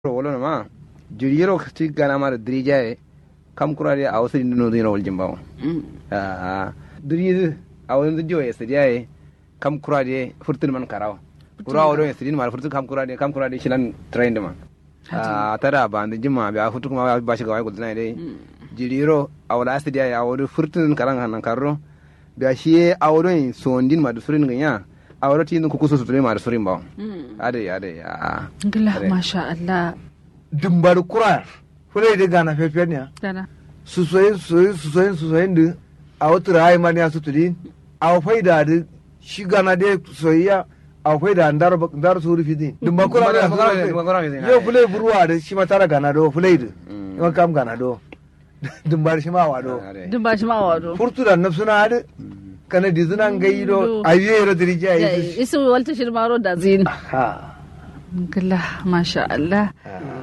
wala ma juriyero ti gana mar dirija kam kurare a wasu no dina wal jimbawo diri a wani diyo ya sadiya kam kurare furtun man karawa kurawa don ya sidin mar furtun kam kurare shilan train da man tara ba da jima ba futu kuma ba shi ga wai gudana dai jiriro a wala sadiya a wani furtun karan hanan karro da shi a wurin sondin ma da surin ganya a wurin tin ku kuso surin ma da surin ba ade gila masha Allah dumbar kura fulai da gana fefe ne su soyin da a wata rayu mani a suturi a faida da shi gana da soyayya a faida dar su rufi din dumbar kura da yau fulai burwa da shi matara gana do fulai da yawan kam gana do dumbar shi ma wado furtu da nafsu na hadu kana di zunan gai do a yi yero dirija yi isu walta shirmaro da zin gila masha Allah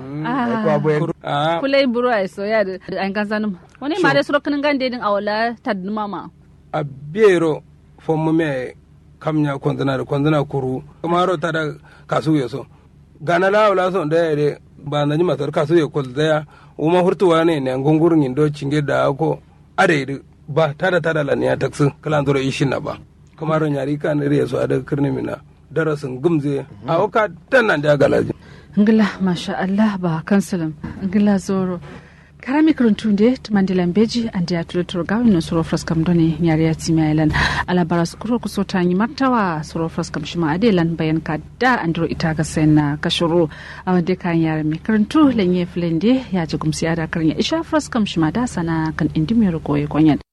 kulai buru ai soya da an kan sanum wani ma da surokin gande din awala tadma ma a bero fomu me kamnya kondana kuru kamaro tada kasu yeso gana la wala so da yare ba na jima tar kasu ye kol da uma hurtuwa ne ne ngungurun indo cinge da ko ade ba tada la ne taksu kala ndoro ishin na ba kamaro nyari kan riya so ada kirni mina darasin gumze a waka tannan da galaji ngila masha Allah ba kansalam ngila zoro karami kuruntunde tumandilan beji andi atuletoro gawi no soro fraskam doni nyari ya timi island ala baras kuro kusota nyi martawa soro fraskam shima adelan bayan kadda andro itaga senna kashuru awande kan yar mi kuruntu lenye flende ya jigumsi ada karnya isha fraskam shima da sana kan indimiro koye konyan